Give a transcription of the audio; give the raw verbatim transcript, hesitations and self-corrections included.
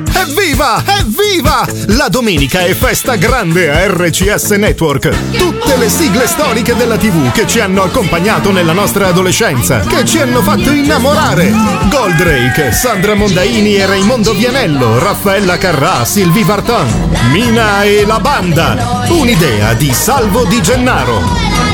Evviva! Evviva! La domenica è festa grande a R C S Network. Tutte le sigle storiche della tivù che ci hanno accompagnato nella nostra adolescenza, che ci hanno fatto innamorare. Goldrake, Sandra Mondaini e Raimondo Vianello, Raffaella Carrà, Sylvie Vartan, Mina e la banda. Un'idea di Salvo Di Gennaro.